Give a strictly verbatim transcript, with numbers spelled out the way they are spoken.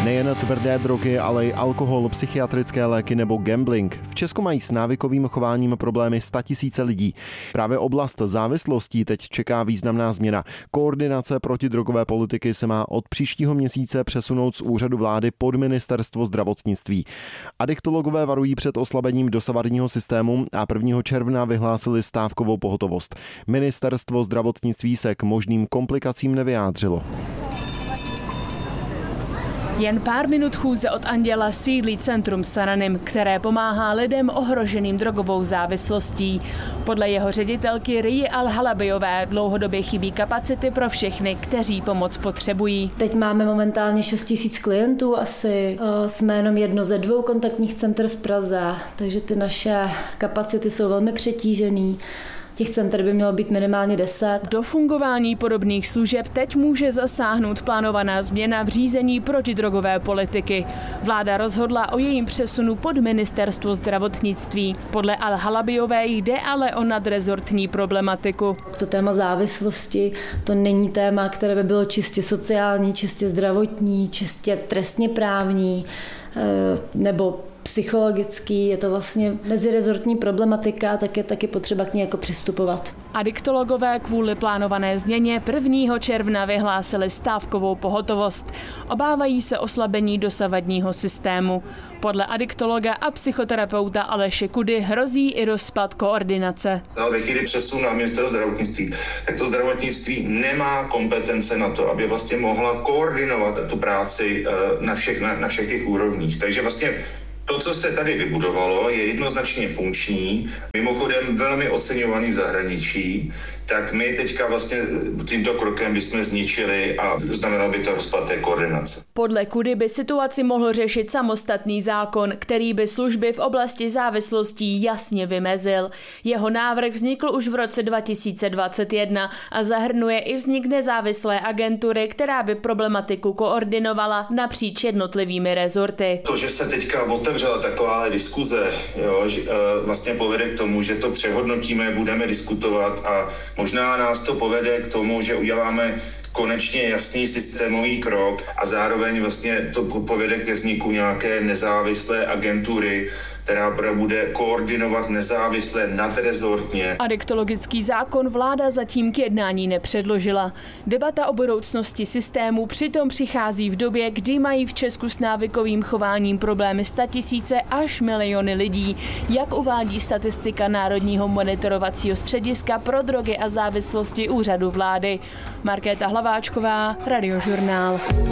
Nejen tvrdé drogy, ale i alkohol, psychiatrické léky nebo gambling. V Česku mají s návykovým chováním problémy statisíce lidí. Právě oblast závislostí teď čeká významná změna. Koordinace protidrogové politiky se má od příštího měsíce přesunout z úřadu vlády pod ministerstvo zdravotnictví. Adiktologové varují před oslabením dosavadního systému a prvního června vyhlásili stávkovou pohotovost. Ministerstvo zdravotnictví se k možným komplikacím nevyjádřilo. Jen pár minut chůze od Anděla sídlí centrum Sananym, které pomáhá lidem ohroženým drogovou závislostí. Podle jeho ředitelky Rii Al-Halabijové dlouhodobě chybí kapacity pro všechny, kteří pomoc potřebují. Teď máme momentálně šest tisíc klientů, asi jsme jenom jedno ze dvou kontaktních center v Praze, takže ty naše kapacity jsou velmi přetížený. Těch center by mělo být minimálně deset. Do fungování podobných služeb teď může zasáhnout plánovaná změna v řízení protidrogové politiky. Vláda rozhodla o jejím přesunu pod ministerstvo zdravotnictví. Podle Al-Halabijové jde ale o nadrezortní problematiku. To téma závislosti, to není téma, které by bylo čistě sociální, čistě zdravotní, čistě trestně právní nebo psychologický, je to vlastně mezirezortní problematika, tak je taky potřeba k ní jako přistupovat. Adiktologové kvůli plánované změně prvního června vyhlásili stávkovou pohotovost. Obávají se oslabení dosavadního systému. Podle adiktologa a psychoterapeuta Aleše Kudy hrozí i rozpad koordinace. Ve chvíli přesun na ministerstvo zdravotnictví, tak to zdravotnictví nemá kompetence na to, aby vlastně mohla koordinovat tu práci na všech, na, na všech těch úrovních. Takže vlastně to, co se tady vybudovalo, je jednoznačně funkční, mimochodem velmi oceňovaný v zahraničí, tak my teďka vlastně tímto krokem bychom zničili a znamenalo by to rozpad té koordinace. Podle Kudy by situaci mohl řešit samostatný zákon, který by služby v oblasti závislostí jasně vymezil. Jeho návrh vznikl už v roce dva tisíce dvacet jedna a zahrnuje i vznik nezávislé agentury, která by problematiku koordinovala napříč jednotlivými rezorty. To, že se teďka otevřela taková diskuze, jo, že, vlastně povede k tomu, že to přehodnotíme, budeme diskutovat a možná nás to povede k tomu, že uděláme konečně jasný systémový krok a zároveň vlastně to povede ke vzniku nějaké nezávislé agentury, která bude koordinovat nezávisle nadrezortně. Adiktologický zákon vláda zatím k jednání nepředložila. Debata o budoucnosti systému přitom přichází v době, kdy mají v Česku s návykovým chováním problémy statisíce až miliony lidí, jak uvádí statistika Národního monitorovacího střediska pro drogy a závislosti Úřadu vlády. Markéta Hlaváčková, Radiožurnál.